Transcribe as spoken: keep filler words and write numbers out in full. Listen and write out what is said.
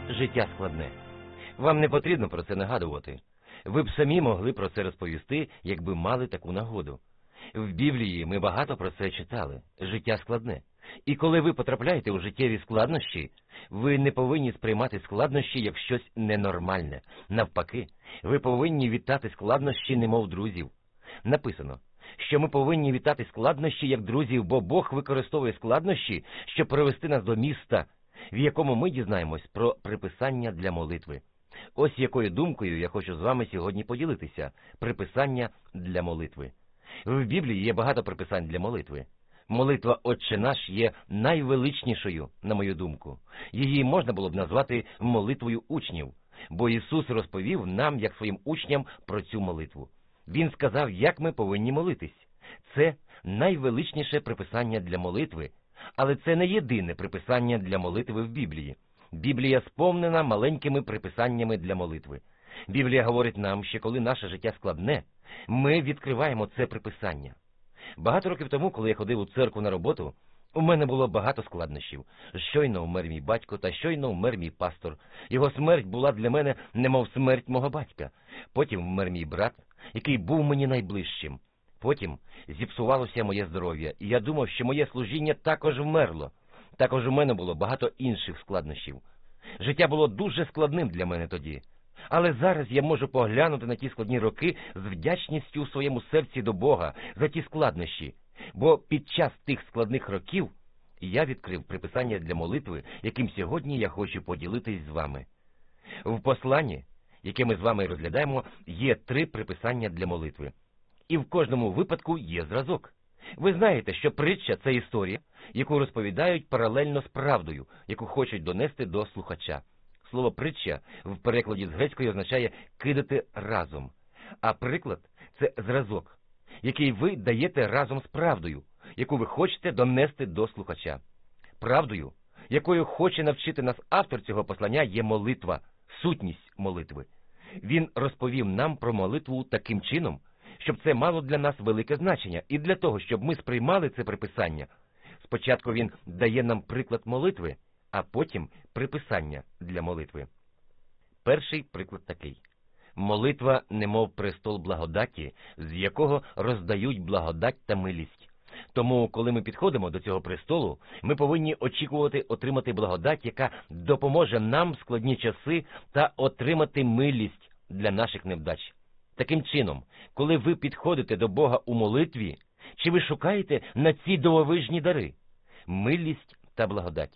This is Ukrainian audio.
життя складне. Вам не потрібно про це нагадувати. Ви б самі могли про це розповісти, якби мали таку нагоду. В Біблії ми багато про це читали. Життя складне. І коли ви потрапляєте у життєві складнощі, ви не повинні сприймати складнощі як щось ненормальне. Навпаки, ви повинні вітати складнощі, немов друзів. Написано, що ми повинні вітати складнощі як друзів, бо Бог використовує складнощі, щоб привести нас до міста, в якому ми дізнаємось про приписання для молитви. Ось якою думкою я хочу з вами сьогодні поділитися. Приписання для молитви. В Біблії є багато приписань для молитви. Молитва «Отче наш» є найвеличнішою, на мою думку. Її можна було б назвати молитвою учнів, бо Ісус розповів нам, як своїм учням, про цю молитву. Він сказав, як ми повинні молитись. Це найвеличніше приписання для молитви, але це не єдине приписання для молитви в Біблії. Біблія сповнена маленькими приписаннями для молитви. Біблія говорить нам, що коли наше життя складне, ми відкриваємо це приписання. Багато років тому, коли я ходив у церкву на роботу, у мене було багато складнощів. Щойно вмер мій батько та щойно вмер мій пастор. Його смерть була для мене немов смерть мого батька. Потім вмер мій брат, який був мені найближчим. Потім зіпсувалося моє здоров'я, і я думав, що моє служіння також вмерло. Також у мене було багато інших складнощів. Життя було дуже складним для мене тоді. Але зараз я можу поглянути на ті складні роки з вдячністю у своєму серці до Бога за ті складнощі. Бо під час тих складних років я відкрив приписання для молитви, яким сьогодні я хочу поділитись з вами. В посланні, яке ми з вами розглядаємо, є три приписання для молитви. І в кожному випадку є зразок. Ви знаєте, що притча – це історія, яку розповідають паралельно з правдою, яку хочуть донести до слухача. Слово «притча» в перекладі з грецької означає «кидати разом», а приклад – це зразок, який ви даєте разом з правдою, яку ви хочете донести до слухача. Правдою, якою хоче навчити нас автор цього послання, є молитва, сутність молитви. Він розповів нам про молитву таким чином, щоб це мало для нас велике значення, і для того, щоб ми сприймали це приписання. Спочатку він дає нам приклад молитви, а потім приписання для молитви. Перший приклад такий. Молитва немов престол благодаті, з якого роздають благодать та милість. Тому, коли ми підходимо до цього престолу, ми повинні очікувати отримати благодать, яка допоможе нам в складні часи та отримати милість для наших невдач. Таким чином, коли ви підходите до Бога у молитві, чи ви шукаєте на ці дивовижні дари? Милість та благодать.